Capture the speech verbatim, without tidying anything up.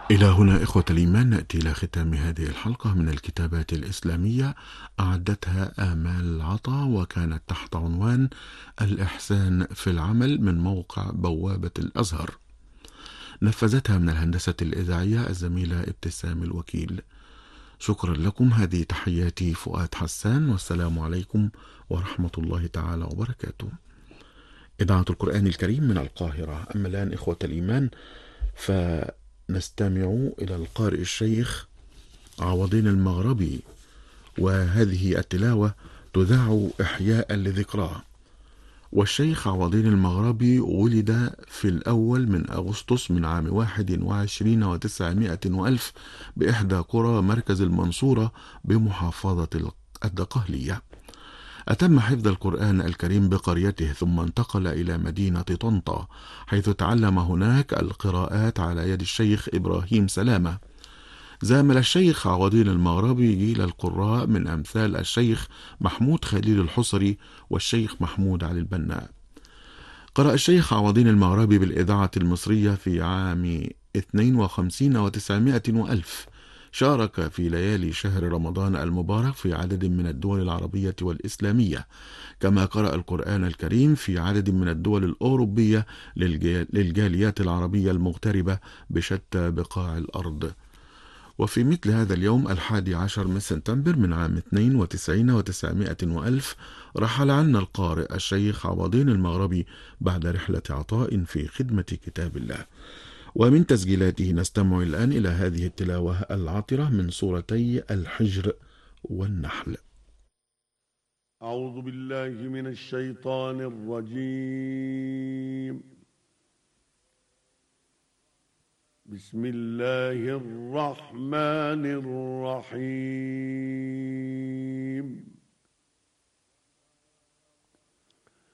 إلى هنا إخوة الإيمان نأتي إلى ختام هذه الحلقة من الكتابات الإسلامية، أعدتها آمال العطا، وكانت تحت عنوان الإحسان في العمل من موقع بوابة الأزهر. نفذتها من الهندسة الإذاعية الزميلة ابتسام الوكيل. شكرا لكم. هذه تحياتي فؤاد حسان، والسلام عليكم ورحمة الله تعالى وبركاته. إذاعة القرآن الكريم من القاهرة. أما الآن إخوة الإيمان فنستمع إلى القارئ الشيخ عوضين المغربي، وهذه التلاوة تذاع إحياء لذكراه. والشيخ عوضين المغربي ولد في الأول من أغسطس من عام واحد وعشرين وتسعمائة وألف بإحدى قرى مركز المنصورة بمحافظة الدقهلية. أتم حفظ القرآن الكريم بقريته، ثم انتقل إلى مدينة طنطا، حيث تعلم هناك القراءات على يد الشيخ إبراهيم سلامة. زامل الشيخ عوضين المغربي جيل القراء من أمثال الشيخ محمود خليل الحصري والشيخ محمود علي البنا. قرأ الشيخ عوضين المغربي بالإذاعة المصرية في عام اثنين وخمسين وتسعمائة وألف. شارك في ليالي شهر رمضان المبارك في عدد من الدول العربية والإسلامية، كما قرأ القرآن الكريم في عدد من الدول الأوروبية للجاليات العربية المغتربة بشتى بقاع الأرض. وفي مثل هذا اليوم الحادي عشر من سبتمبر من عام اثنين وتسعين وتسعمائة وألف رحل عنا القارئ الشيخ عوضين المغربي بعد رحلة عطاء في خدمة كتاب الله. ومن تسجيلاته نستمع الآن إلى هذه التلاوة العطرة من سورتي الحجر والنحل. أعوذ بالله من الشيطان الرجيم. بسم الله الرحمن الرحيم.